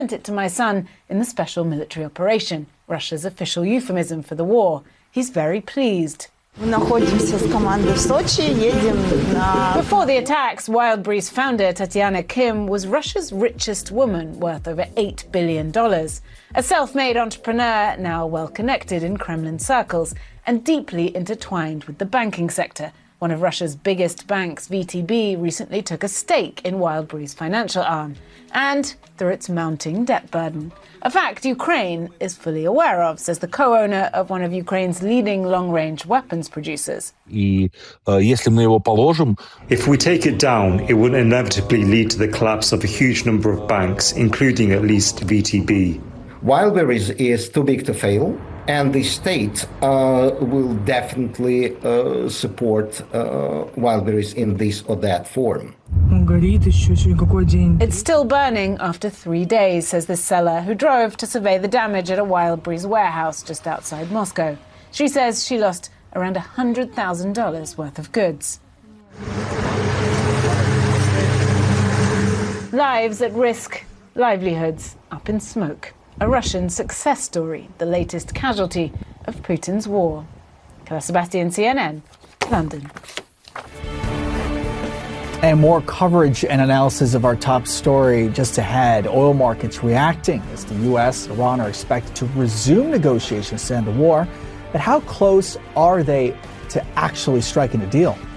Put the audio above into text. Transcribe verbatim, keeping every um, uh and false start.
sent it to my son in the special military operation, Russia's official euphemism for the war. He's very pleased. Before the attacks, Wildberries founder Tatiana Kim was Russia's richest woman, worth over eight billion dollars. A self-made entrepreneur, now well-connected in Kremlin circles and deeply intertwined with the banking sector. One of Russia's biggest banks, V T B, recently took a stake in Wildberries' financial arm, and through its mounting debt burden. A fact Ukraine is fully aware of, says the co-owner of one of Ukraine's leading long-range weapons producers. If we take it down, it will inevitably lead to the collapse of a huge number of banks, including at least V T B. Wildberries is too big to fail, and the state uh, will definitely uh, support uh, Wildberries in this or that form. It's still burning after three days, says this seller, who drove to survey the damage at a Wildberries warehouse just outside Moscow. She says she lost around one hundred thousand dollars worth of goods. Lives at risk, livelihoods up in smoke. A Russian success story, the latest casualty of Putin's war. Carla Sebastian, C N N, London. And more coverage and analysis of our top story just ahead. Oil markets reacting as the U S and Iran are expected to resume negotiations to end the war. But how close are they to actually striking a deal?